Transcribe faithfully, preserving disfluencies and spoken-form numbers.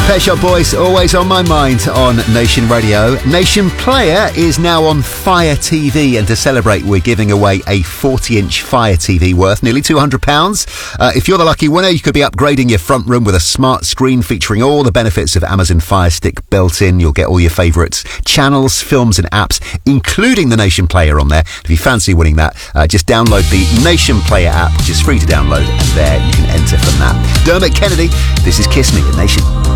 Pet Shop Boys, always on my mind on Nation Radio. Nation Player is now on Fire T V, and to celebrate, we're giving away a forty-inch Fire T V worth nearly two hundred pounds. Uh, if you're the lucky winner, you could be upgrading your front room with a smart screen featuring all the benefits of Amazon Fire Stick built in. You'll get all your favourites, channels, films and apps, including the Nation Player on there. If you fancy winning that, uh, just download the Nation Player app, which is free to download, and there you can enter from that. Dermot Kennedy, this is Kiss Me at Nation.